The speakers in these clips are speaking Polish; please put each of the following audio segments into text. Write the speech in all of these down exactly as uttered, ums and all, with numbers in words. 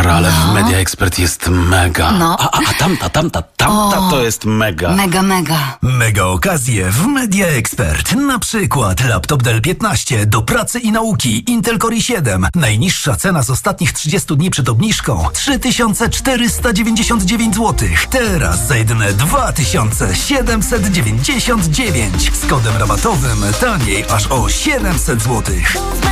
Barbara, ale no. w Media Expert jest mega. No. A, a, a tamta, tamta, tamta o, to jest mega. Mega, mega. Mega okazje w Media Expert. Na przykład laptop Dell piętnaście do pracy i nauki Intel Core i siedem. Najniższa cena z ostatnich trzydziestu dni przed obniżką trzy tysiące czterysta dziewięćdziesiąt dziewięć złotych. Teraz za jedyne dwa tysiące siedemset dziewięćdziesiąt dziewięć. Z kodem rabatowym taniej aż o siedemset złotych.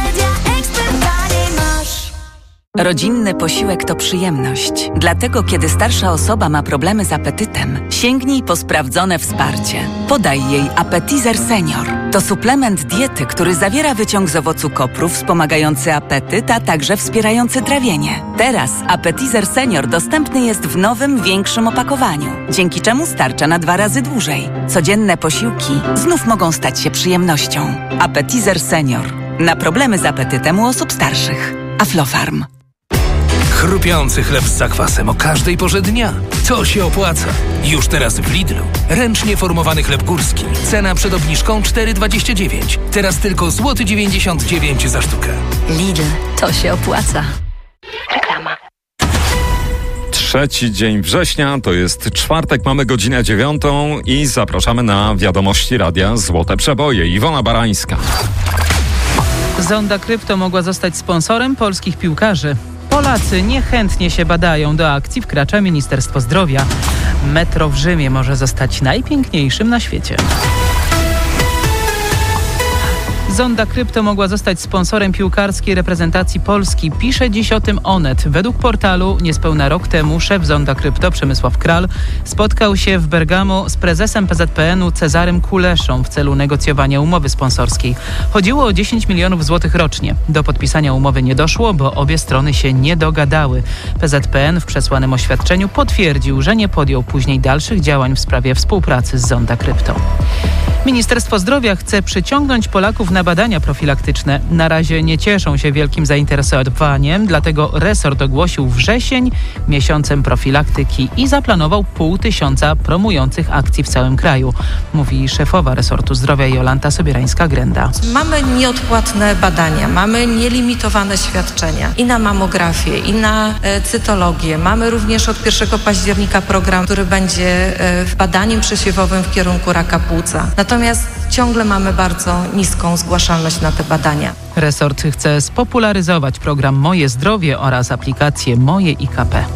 Rodzinny posiłek to przyjemność. Dlatego, kiedy starsza osoba ma problemy z apetytem, sięgnij po sprawdzone wsparcie. Podaj jej Appetizer Senior. To suplement diety, który zawiera wyciąg z owocu kopru wspomagający apetyt, a także wspierający trawienie. Teraz Appetizer Senior dostępny jest w nowym, większym opakowaniu, dzięki czemu starcza na dwa razy dłużej. Codzienne posiłki znów mogą stać się przyjemnością. Appetizer Senior. Na problemy z apetytem u osób starszych. Aflofarm. Chrupiący chleb z zakwasem o każdej porze dnia. To się opłaca. Już teraz w Lidlu. Ręcznie formowany chleb górski. Cena przed obniżką cztery dwadzieścia dziewięć. Teraz tylko złoty dziewięćdziesiąt dziewięć za sztukę. Lidl, to się opłaca. Reklama. Trzeci dzień września, to jest czwartek, mamy godzinę dziewiątą i zapraszamy na wiadomości radia Złote Przeboje. Iwona Barańska. Zonda Krypto mogła zostać sponsorem polskich piłkarzy. Polacy niechętnie się badają. Do akcji wkracza Ministerstwo Zdrowia. Metro w Rzymie może zostać najpiękniejszym na świecie. Zonda Krypto mogła zostać sponsorem piłkarskiej reprezentacji Polski. Pisze dziś o tym Onet. Według portalu niespełna rok temu szef Zonda Krypto Przemysław Kral spotkał się w Bergamo z prezesem P Z P N u Cezarym Kuleszą w celu negocjowania umowy sponsorskiej. Chodziło o dziesięć milionów złotych rocznie. Do podpisania umowy nie doszło, bo obie strony się nie dogadały. P Z P N w przesłanym oświadczeniu potwierdził, że nie podjął później dalszych działań w sprawie współpracy z Zonda Krypto. Ministerstwo Zdrowia chce przyciągnąć Polaków na badania profilaktyczne. Na razie nie cieszą się wielkim zainteresowaniem, dlatego resort ogłosił wrzesień miesiącem profilaktyki i zaplanował pół tysiąca promujących akcji w całym kraju, mówi szefowa resortu zdrowia Jolanta Sobierańska-Grenda. Mamy nieodpłatne badania, mamy nielimitowane świadczenia i na mamografię, i na e, cytologię. Mamy również od pierwszego października program, który będzie e, badaniem przesiewowym w kierunku raka płuca. Natomiast ciągle mamy bardzo niską zgłaszalność na te badania. Resort chce spopularyzować program Moje Zdrowie oraz aplikację Moje I K P.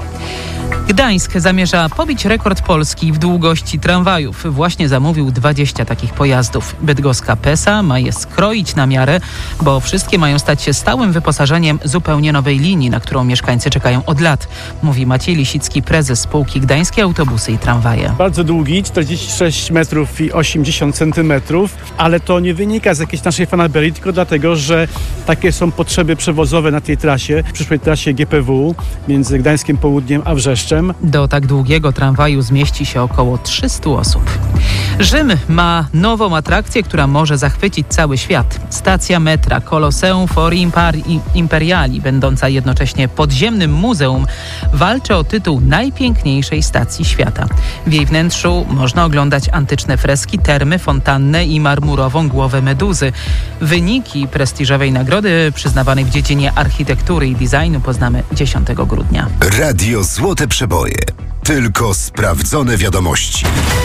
Gdańsk zamierza pobić rekord Polski w długości tramwajów. Właśnie zamówił dwadzieścia takich pojazdów. Bydgoska Pesa ma je skroić na miarę, bo wszystkie mają stać się stałym wyposażeniem zupełnie nowej linii, na którą mieszkańcy czekają od lat, mówi Maciej Lisicki, prezes spółki Gdańskie Autobusy i Tramwaje. Bardzo długi, czterdzieści sześć metrów i osiemdziesiąt centymetrów, ale to nie wynika z jakiejś naszej fanaberii, tylko dlatego, że takie są potrzeby przewozowe na tej trasie, przyszłej trasie G P W między Gdańskiem Południem a Wrzeszczem. Do tak długiego tramwaju zmieści się około trzysta osób. Rzym ma nową atrakcję, która może zachwycić cały świat. Stacja metra Colosseum Fori Imperiali, będąca jednocześnie podziemnym muzeum, walczy o tytuł najpiękniejszej stacji świata. W jej wnętrzu można oglądać antyczne freski, termy, fontannę i marmurową głowę meduzy. Wyniki prestiżowej nagrody przyznawanej w dziedzinie architektury i designu poznamy dziesiątego grudnia. Radio Złote Przeboje. Tylko sprawdzone wiadomości.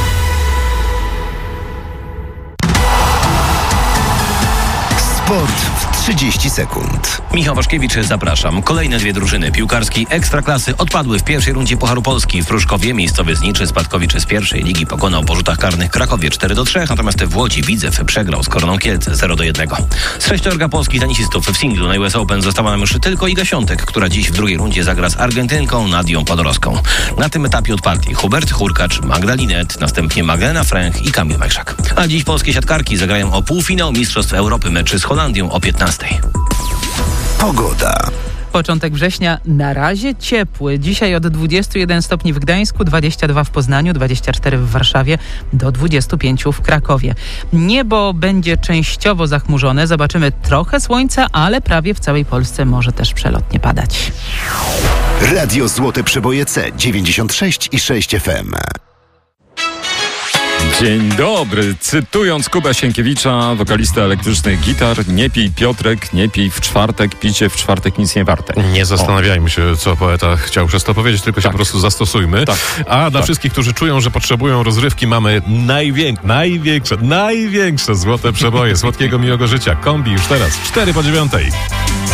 Sport w trzydzieści sekund. Michał Waszkiewicz, zapraszam. Kolejne dwie drużyny piłkarskiej Ekstraklasy odpadły w pierwszej rundzie Pucharu Polski. W Pruszkowie miejscowy Zniczy Spadkowicz z pierwszej ligi pokonał po rzutach karnych Krakowie cztery do trzech, natomiast w Łodzi Widzew przegrał z Koroną Kielce zero do jednego. Z sześciorga polskich tenisistów w singlu na U S Open została nam już tylko Iga Świątek, która dziś w drugiej rundzie zagra z Argentynką Nadią Podorowską. Na tym etapie odpadli Hubert Hurkacz, Magda Linet, następnie Magdalena Fręch i Kamil Majszak. A dziś polskie siatkarki zagrają o półfinał Mistrzostw Europy, meczy z Holandią o piętnastej. Pogoda. Początek września na razie ciepły. Dzisiaj od dwudziestu jeden stopni w Gdańsku, dwadzieścia dwa w Poznaniu, dwadzieścia cztery w Warszawie, do dwudziestu pięciu w Krakowie. Niebo będzie częściowo zachmurzone. Zobaczymy trochę słońca, ale prawie w całej Polsce może też przelotnie padać. Radio Złote Przeboje C dziewięćdziesiąt sześć i sześć F M. Dzień dobry. Cytując Kubę Sienkiewicza, wokalistę elektrycznych gitar, nie pij Piotrek, nie pij w czwartek, picie w czwartek nic nie warte. Nie zastanawiajmy się, co poeta chciał przez to powiedzieć, tylko się Tak. po prostu zastosujmy. Tak. A dla Tak. wszystkich, którzy czują, że potrzebują rozrywki, mamy najwięk- największe, największe złote przeboje słodkiego, miłego życia. Kombi już teraz, cztery po dziewiątej.